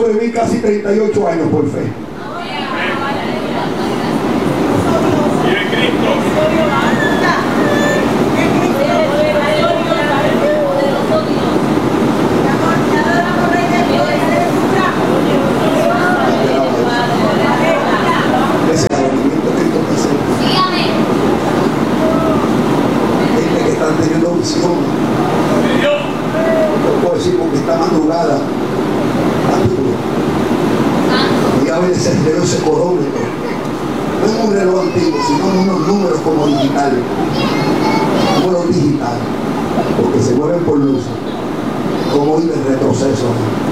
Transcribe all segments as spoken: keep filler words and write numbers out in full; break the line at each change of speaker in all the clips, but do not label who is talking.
sobreviví casi treinta y ocho años por fe. Ese es el movimiento que Cristo presenta. Gente que están teniendo visión. No puedo decir porque está madrugada. Y a ver ese reloj, ese corómetro. No es un reloj antiguo, sino unos números como digitales. Números digitales. Porque se mueven por luz. Como ir en retroceso.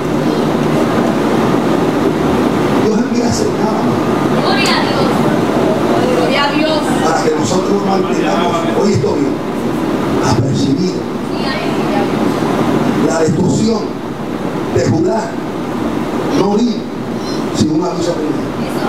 Dios envía señales.
Gloria a Dios. Gloria a Dios.
Para que nosotros nos mantengamos, hoy estoy bien, apercibidos. La destrucción de Judá no vino sin un aviso primero.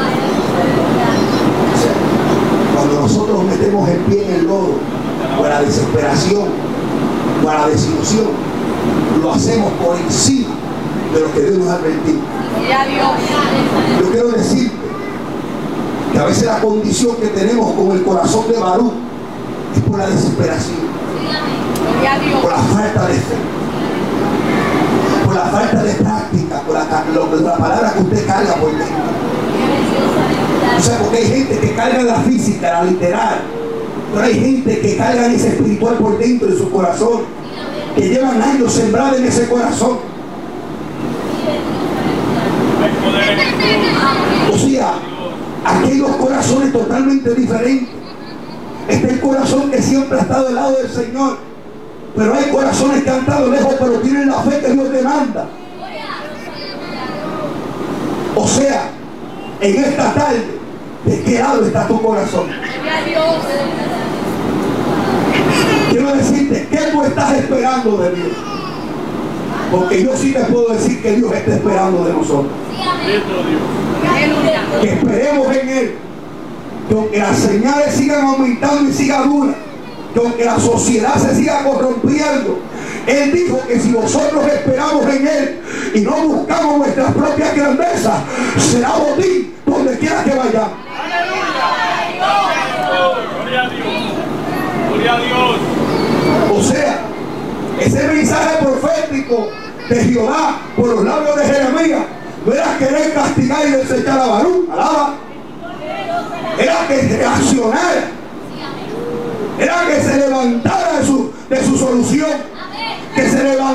O sea, cuando nosotros metemos el pie en el lodo, o la desesperación, o la desilusión, lo hacemos por encima de lo que Dios nos ha advertido. Yo quiero decirte que a veces la condición que tenemos con el corazón de Baruch es por la desesperación, por la falta de fe, por la falta de práctica, por la, lo, la palabra que usted carga por dentro. O sea, porque hay gente que carga la física, la literal, pero hay gente que carga ese espiritual por dentro de su corazón, que llevan años sembrados en ese corazón. O sea, aquí hay dos corazones totalmente diferentes. Este es el corazón que siempre ha estado del lado del Señor, pero hay corazones que han estado lejos, pero tienen la fe que Dios demanda. O sea, en esta tarde, ¿de qué lado está tu corazón? Quiero decirte, ¿qué tú estás esperando de Dios? Porque yo sí te puedo decir que Dios está esperando de nosotros. Que esperemos en Él. Que aunque las señales sigan aumentando y sigan duras, que aunque la sociedad se siga corrompiendo, Él dijo que si nosotros esperamos en Él y no buscamos nuestras propias grandezas, será botín donde quiera que vayamos.
Gloria a Dios. Gloria a Dios.
O sea, ese mensaje profético de Jehová por los labios de Jeremías no era querer castigar y desechar a Baruch, alaba. Era que reaccionara, era que se levantara de su, de su solución, que se levantara.